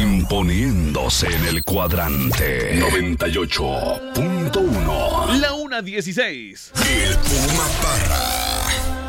Imponiéndose en el cuadrante 98.1. La 1:16. El Puma Parra.